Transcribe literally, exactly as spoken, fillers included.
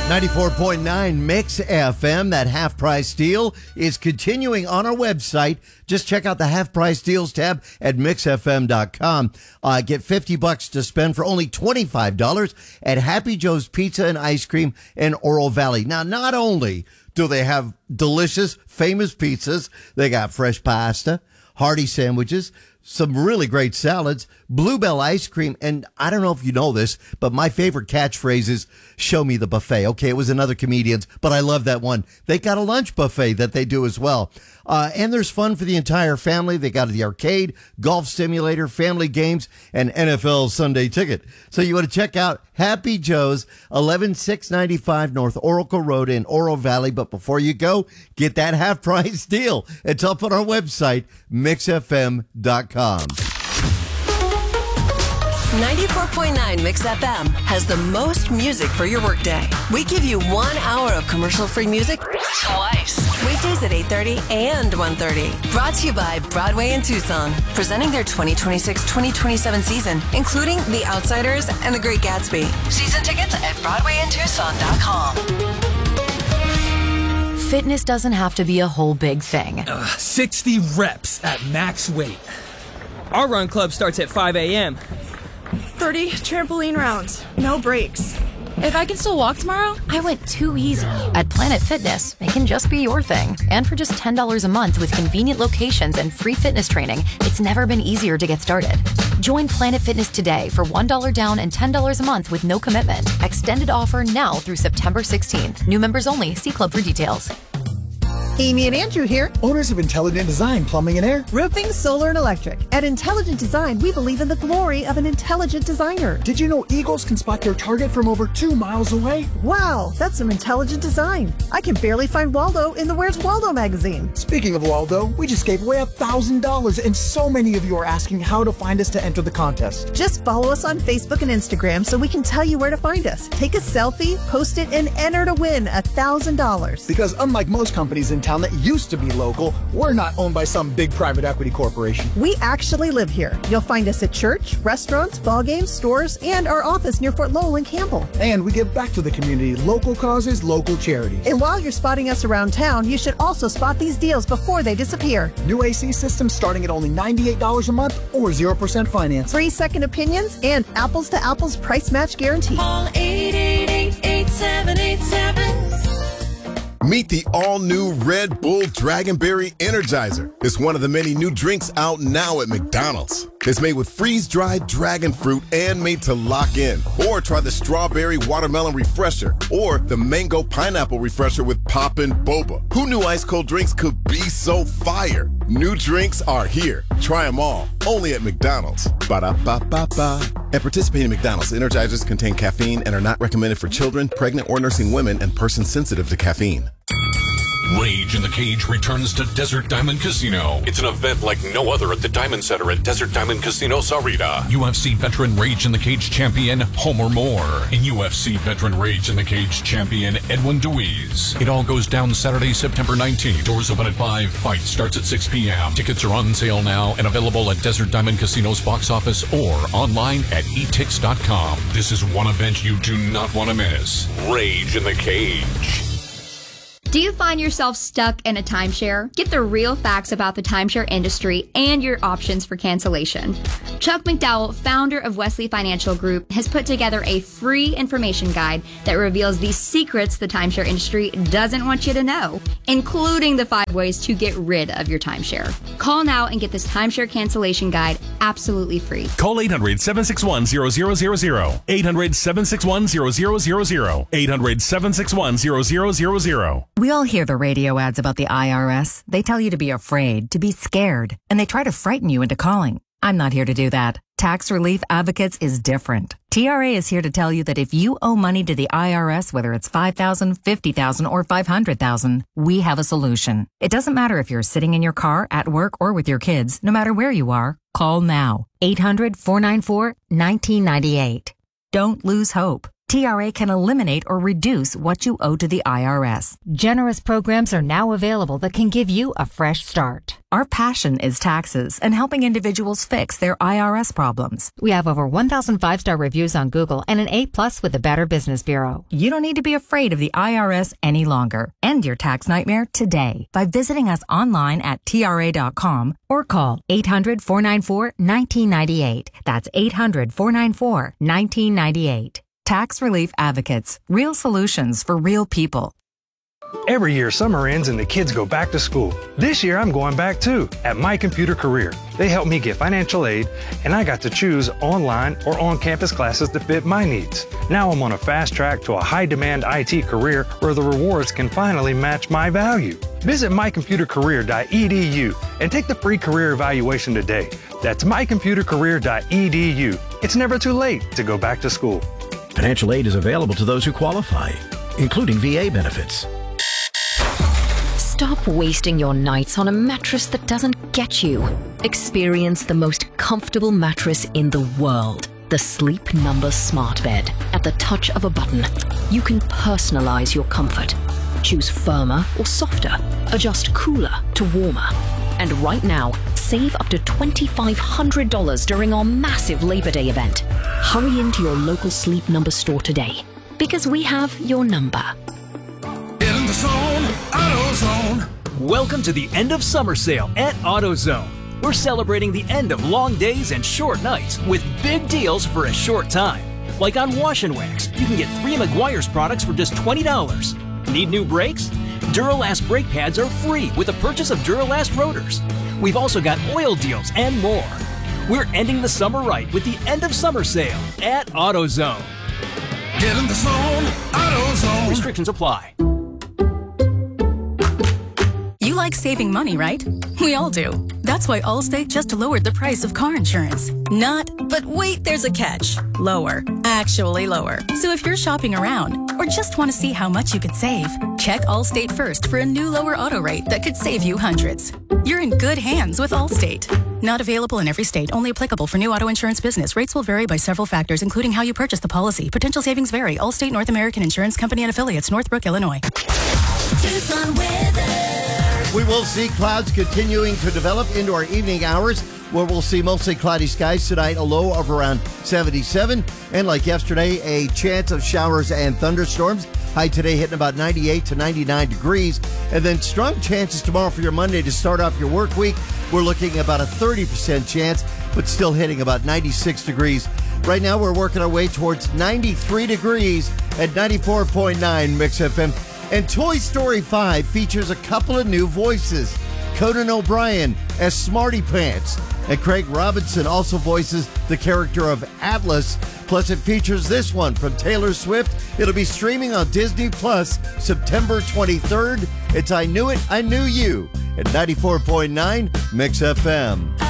ninety-four point nine Mix F M. That half price deal is continuing on our website. Just check out the half price deals tab at mix f m dot com. Uh, get fifty bucks to spend for only twenty-five dollars at Happy Joe's Pizza and Ice Cream in Oro Valley. Now, not only do they have delicious, famous pizzas, they got fresh pasta, hearty sandwiches, some really great salads, Bluebell ice cream, and I don't know if you know this, but my favorite catchphrase is, show me the buffet. Okay, it was another comedian's, but I love that one. They got a lunch buffet that they do as well. Uh, and there's fun for the entire family. They got the arcade, golf simulator, family games, and N F L Sunday ticket. So you want to check out Happy Joe's, eleven six ninety-five North Oracle Road in Oro Valley. But before you go, get that half price deal. It's up on our website, mix f m dot com. ninety-four point nine Mix F M has the most music for your workday. We give you one hour of commercial-free music twice. Weekdays at eight thirty and one thirty. Brought to you by Broadway in Tucson. Presenting their twenty twenty-six twenty twenty-seven season, including The Outsiders and The Great Gatsby. Season tickets at broadway in tucson dot com. Fitness doesn't have to be a whole big thing. Uh, sixty reps at max weight. Our run club starts at five a.m. thirty trampoline rounds. No breaks. If I can still walk tomorrow, I went too easy. At Planet Fitness, it can just be your thing. And for just ten dollars a month with convenient locations and free fitness training, it's never been easier to get started. Join Planet Fitness today for one dollar down and ten dollars a month with no commitment. Extended offer now through September sixteenth. New members only. See club for details. Amy and Andrew here, owners of Intelligent Design Plumbing and Air, roofing, solar, and electric. At Intelligent Design, we believe in the glory of an intelligent designer. Did you know eagles can spot their target from over two miles away? Wow, that's some intelligent design. I can barely find Waldo in the Where's Waldo magazine. Speaking of Waldo, we just gave away one thousand dollars, and so many of you are asking how to find us to enter the contest. Just follow us on Facebook and Instagram so we can tell you where to find us. Take a selfie, post it, and enter to win one thousand dollars. Because unlike most companies in town that used to be local, we're not owned by some big private equity corporation. We actually live here. You'll find us at church, restaurants, ball games, stores, and our office near Fort Lowell and Campbell. And we give back to the community, local causes, local charities. And while you're spotting us around town, you should also spot these deals before they disappear. New A C systems starting at only ninety-eight dollars a month or zero percent finance. Free second opinions and apples to apples price match guarantee. Call eight eight eight, eight seven eight seven. Meet the all-new Red Bull Dragonberry Energizer. It's one of the many new drinks out now at McDonald's. It's made with freeze-dried dragon fruit and made to lock in. Or try the Strawberry Watermelon Refresher or the Mango Pineapple Refresher with Poppin' Boba. Who knew ice-cold drinks could be so fire? New drinks are here. Try them all. Only at McDonald's. Ba-da-ba-ba-ba. At participating McDonald's, Energizers contain caffeine and are not recommended for children, pregnant or nursing women, and persons sensitive to caffeine. Rage in the Cage returns to Desert Diamond Casino. It's an event like no other at the Diamond Center at Desert Diamond Casino, Sahuarita. U F C veteran Rage in the Cage champion Homer Moore and U F C veteran Rage in the Cage champion Edwin Deweese. It all goes down Saturday, September nineteenth. Doors open at five. Fight starts at six p.m. Tickets are on sale now and available at Desert Diamond Casino's box office or online at e tix dot com. This is one event you do not want to miss. Rage in the Cage. Do you find yourself stuck in a timeshare? Get the real facts about the timeshare industry and your options for cancellation. Chuck McDowell, founder of Wesley Financial Group, has put together a free information guide that reveals the secrets the timeshare industry doesn't want you to know, including the five ways to get rid of your timeshare. Call now and get this timeshare cancellation guide absolutely free. Call eight hundred, seven six one, zero zero zero zero. eight hundred, seven six one, zero zero zero zero. eight hundred, seven six one, zero zero zero zero. We all hear the radio ads about the I R S. They tell you to be afraid, to be scared, and they try to frighten you into calling. I'm not here to do that. Tax Relief Advocates is different. T R A is here to tell you that if you owe money to the I R S, whether it's five thousand dollars, fifty thousand dollars, or five hundred thousand dollars, we have a solution. It doesn't matter if you're sitting in your car, at work, or with your kids. No matter where you are, call now. eight hundred, four nine four, one nine nine eight. Don't lose hope. T R A can eliminate or reduce what you owe to the I R S. Generous programs are now available that can give you a fresh start. Our passion is taxes and helping individuals fix their I R S problems. We have over one thousand five-star reviews on Google and an A plus with the Better Business Bureau. You don't need to be afraid of the I R S any longer. End your tax nightmare today by visiting us online at T R A dot com or call eight hundred, four nine four, one nine nine eight. That's eight hundred, four nine four, one nine nine eight. Tax Relief Advocates. Real solutions for real people. Every year, summer ends and the kids go back to school. This year, I'm going back too at My Computer Career. They helped me get financial aid, and I got to choose online or on-campus classes that fit my needs. Now I'm on a fast track to a high-demand I T career where the rewards can finally match my value. Visit my computer career dot e d u and take the free career evaluation today. That's my computer career dot e d u. It's never too late to go back to school. Financial aid is available to those who qualify, including V A benefits. Stop wasting your nights on a mattress that doesn't get you. Experience the most comfortable mattress in the world. The Sleep Number Smart Bed. At the touch of a button, you can personalize your comfort. Choose firmer or softer. Adjust cooler to warmer. And right now, save up to two thousand five hundred dollars during our massive Labor Day event. Hurry into your local Sleep Number store today, because we have your number. In the zone, AutoZone. Welcome to the end of summer sale at AutoZone. We're celebrating the end of long days and short nights with big deals for a short time. Like on Wash and Wax, you can get three Meguiar's products for just twenty dollars. Need new brakes? Duralast brake pads are free with the purchase of Duralast rotors. We've also got oil deals and more. We're ending the summer right with the end of summer sale at AutoZone. Get in the zone, AutoZone. Restrictions apply. You like saving money, right? We all do. That's why Allstate just lowered the price of car insurance. Not, but wait, there's a catch. Lower. Actually lower. So if you're shopping around or just want to see how much you could save, check Allstate first for a new lower auto rate that could save you hundreds. You're in good hands with Allstate. Not available in every state. Only applicable for new auto insurance business. Rates will vary by several factors, including how you purchase the policy. Potential savings vary. Allstate North American Insurance Company and Affiliates, Northbrook, Illinois. Tucson weather. We will see clouds continuing to develop into our evening hours, where we'll see mostly cloudy skies tonight, a low of around seventy-seven. And like yesterday, a chance of showers and thunderstorms. High today hitting about ninety-eight to ninety-nine degrees. And then strong chances tomorrow for your Monday to start off your work week. We're looking at about a thirty percent chance, but still hitting about ninety-six degrees. Right now, we're working our way towards ninety-three degrees at ninety-four point nine Mix F M. And Toy Story five features a couple of new voices. Conan O'Brien as Smarty Pants, and Craig Robinson also voices the character of Atlas. Plus, it features this one from Taylor Swift. It'll be streaming on Disney Plus September twenty-third. It's I Knew It, I Knew You at ninety-four point nine Mix F M.